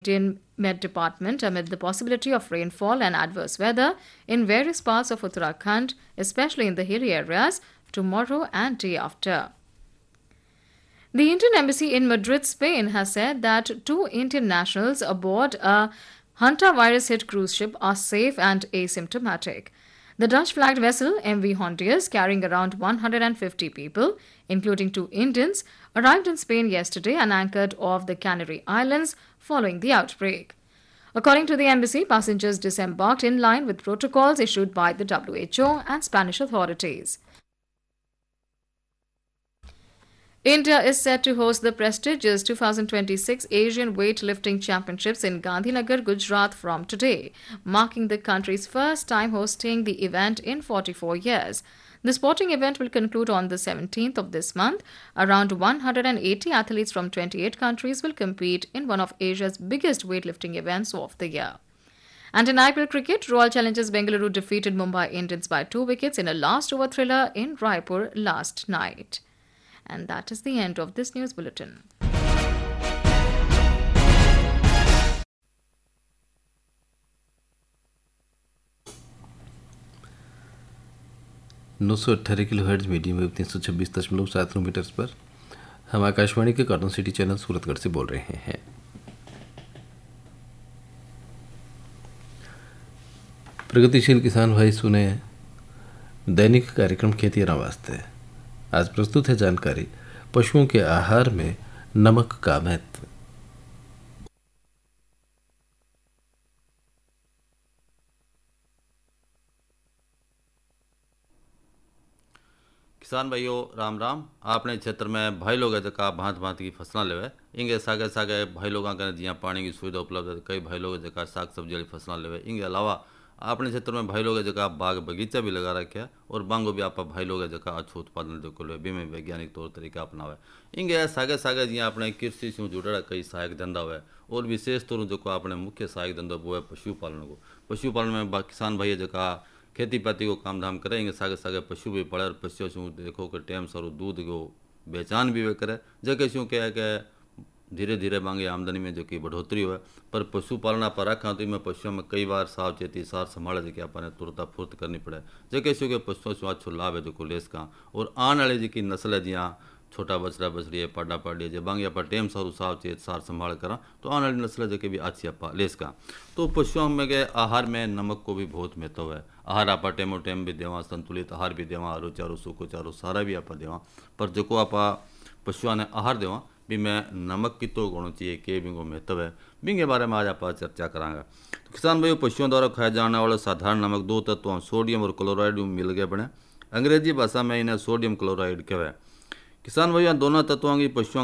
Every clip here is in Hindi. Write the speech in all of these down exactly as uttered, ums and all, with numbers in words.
Indian Met Department amid the possibility of rainfall and adverse weather in various parts of Uttarakhand, especially in the hilly areas, tomorrow and day after. The Indian Embassy in Madrid, Spain has said that two Indian nationals aboard a hantavirus-hit cruise ship are safe and asymptomatic. The Dutch-flagged vessel M V Hondius, carrying around one hundred fifty people, including two Indians, arrived in Spain yesterday and anchored off the Canary Islands following the outbreak. According to the embassy, passengers disembarked in line with protocols issued by the W H O and Spanish authorities. India is set to host the prestigious two thousand twenty-six Asian Weightlifting Championships in Gandhinagar, Gujarat from today, marking the country's first time hosting the event in forty-four years. The sporting event will conclude on the seventeenth of this month. Around one hundred eighty athletes from twenty-eight countries will compete in one of Asia's biggest weightlifting events of the year. And in I P L cricket, Royal Challengers Bengaluru defeated Mumbai Indians by two wickets in a last-over thriller in Raipur last night. And that is the end of this news bulletin. नौ सौ अट्ठारह किलो हर्ट्ज मीडियम वेव तीन सौ छब्बीस दशमलव सात मीटर्स पर हम आकाशवाणी के कॉटन सिटी चैनल सूरतगढ़ से बोल रहे हैं। प्रगतिशील किसान भाई सुने दैनिक कार्यक्रम खेती वास्ते। आज प्रस्तुत है जानकारी पशुओं के आहार में नमक का महत्व। किसान भाइयों राम राम। आपने क्षेत्र में भाई लोग जका भांत भांत की फसलें लेवे इंगे सागे सागे भाई लोगों के जिया पानी की सुविधा उपलब्ध है। कई भाई लोग जका साग सब्जी वाली फसलें लेवे इंगे अलावा अपने क्षेत्र में भाई लोग जगह बाग बगीचा भी लगा रखे और बांगो भी आप भाई लोग जगह अच्छो उत्पादन जो लो बीमे वैज्ञानिक तौर तरीका अपनावे इंगे सागे सागे जी अपने कृषि से जुड़ा कई सहायक धंधा हुए और विशेष तौर जो अपने मुख्य सहायक धंधो वो है पशुपालन को। पशुपालन में किसान भाई जगह खेती पाती को काम धाम करेंगे सागे सागे पशु भी पड़े और पशु शू देखो कि टाइम सारू दूध को बेचान भी वे करे जगह शू क्या है कि धीरे धीरे मांगे आमदनी में जो कि बढ़ोतरी हुआ पर पशुपालन आप रखा तो मैं पशुओं में कई बार सावचेती सार संभाले जो कि अपने तुरता फुर्त करनी पड़े जगह शू के पशुओं से अच्छो लाभ है जो लेस का और आने वाली जी की नस्ल है जिया छोटा बछड़ा बछड़ी है पाडा पाडी है जो बांगे आप टाइम सारू सावचेत सार संभाल करा तो आने वाली नस्ल जो कि भी अच्छी आप लेस का। तो पशुओं में के आहार में नमक को भी बहुत महत्व है। आहार आप टेमो टेम भी देवा संतुलित आहार भी देवा हरो चारो सूखो चारो सारा भी आप देवा पर जो आप पशुओं ने आहार देवा भी मैं नमक कितो होना चाहिए के बिंगो महत्व है बिंगे बारे में आज आप चर्चा करांगा। तो किसान भाई पशुओं द्वारा खाए जाने वाले साधारण नमक दो तत्वों सोडियम और क्लोराइड मिल गए बने। अंग्रेजी भाषा में इन्हें सोडियम क्लोराइड कहवे। किसान भाई दोनों तत्वों की पशुओं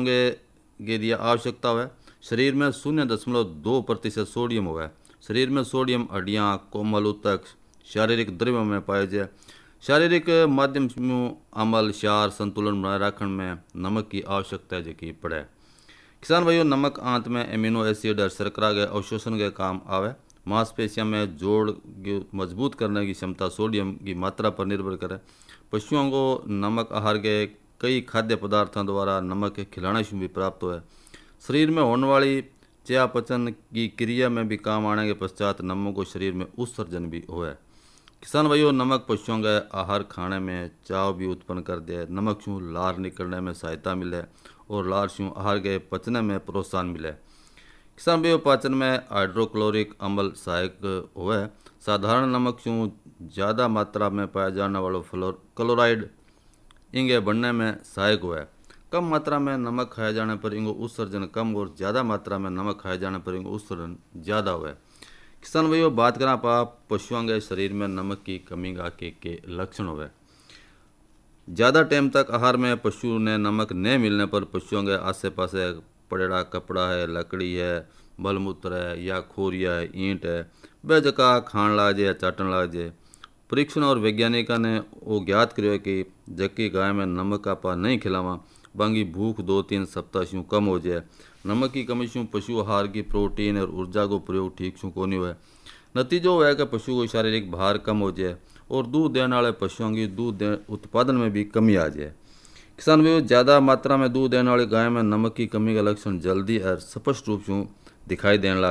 के लिए आवश्यकता है। शरीर में शून्य दशमलव दो प्रतिशत सोडियम हुआ है। शरीर में सोडियम हड्डियाँ कोमल ऊतक शारीरिक द्रव्यों में पाए जाए। शारीरिक माध्यम अमल क्षार संतुलन बनाए रखने में नमक की आवश्यकता जो कि पड़े। किसान भाइयों नमक आंत में एमिनो एसिड और शर्करा के अवशोषण के काम आवे। मांसपेशियों में जोड़ मजबूत करने की क्षमता सोडियम की मात्रा पर निर्भर करे। पशुओं को नमक आहार के कई खाद्य पदार्थों द्वारा नमक खिलाने से भी प्राप्त हुआ है। शरीर में होने वाली चयापचय की क्रिया में भी काम आने के पश्चात नमक को शरीर में उत्सर्जन भी हुआ है। किसान भाइयों नमक पशुओं का आहार खाने में चाव भी उत्पन्न कर दे। नमक शू लार निकलने में सहायता मिले और लार शू आहार के पचने में प्रोत्साहन मिले। किसान भाइयों पाचन में हाइड्रोक्लोरिक अम्ल सहायक हुए। साधारण नमक शू ज़्यादा मात्रा में पाया जाने वाला फ्लोर क्लोराइड इंगे बढ़ने में सहायक हुआ है। कम मात्रा में नमक खाए जाने पर इनको उत्सर्जन कम और ज़्यादा मात्रा में नमक खाए जाने पर इनको उत्सर्जन ज़्यादा हुआ है। किसान भाइयों बात करें आप पशुओं के शरीर में नमक की कमी का के, के लक्षण हुए। ज़्यादा टाइम तक आहार में पशु ने नमक नहीं मिलने पर पशुओं के आसे पासे पड़ेड़ा कपड़ा है लकड़ी है मलमूत्र है या खोरिया है ईंट है वह जगह खान लाग जाए चाटन लाग जाए। परीक्षण और वैज्ञानिकों ने वो ज्ञात करो कि जबकि गाय में नमक आपा नहीं खिलावा बांगी भूख दो तीन सप्ताह शू कम हो जाए। नमक की कमी शू पशु आहार की प्रोटीन और ऊर्जा को प्रयोग ठीक शू को नहीं हुआ। नतीजो है कि पशु को शारीरिक भार कम हो जाए और दूध देने वाले पशुओं की दूध उत्पादन में भी कमी आ जाए। किसान भाइयों ज़्यादा मात्रा में दूध देने वाली गाय में नमक की कमी का लक्षण जल्दी और स्पष्ट रूप से दिखाई देने लग